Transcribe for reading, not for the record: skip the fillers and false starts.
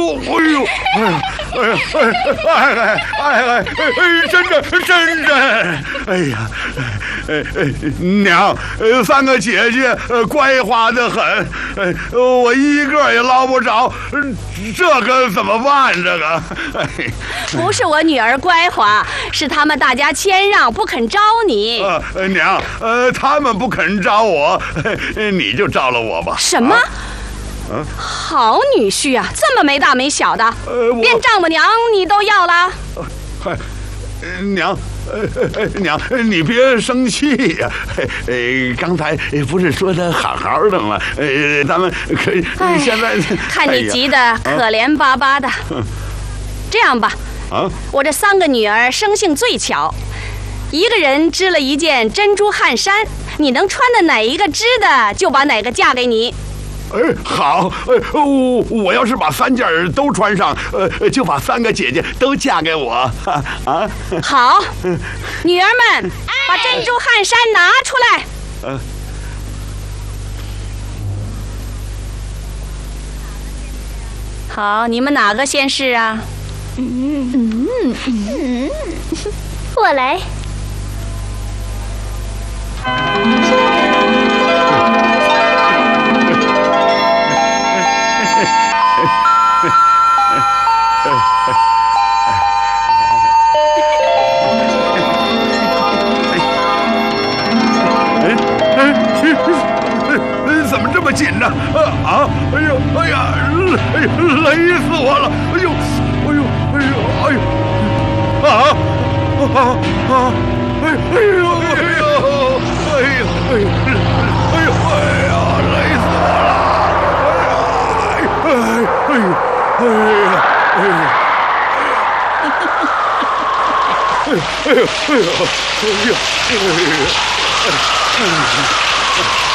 真真，哎呀，娘，三个姐姐乖滑得很，我一个也捞不着，这可怎么办？这个， 不是我女儿乖滑，是他们大家谦让，不肯招你。 娘，他们不肯招我，你就招了我吧。 什么？好女婿啊，这么没大没小的，连丈母娘你都要了？ 娘，娘，你别生气呀！刚才不是说的好好的吗？咱们可以现在看你急得可怜巴巴的。这样吧，我这三个女儿生性最巧，一个人织了一件珍珠汗衫，你能穿的哪一个织的，就把哪个嫁给你。 好，我要是把3件都穿上，就把3个姐姐都嫁给我。啊， 好，女儿们，把珍珠汗衫拿出来。好，你们哪个先试啊？ 我来。 怎么这么紧呢？哎呀，累死我了！哎呦，累死我了！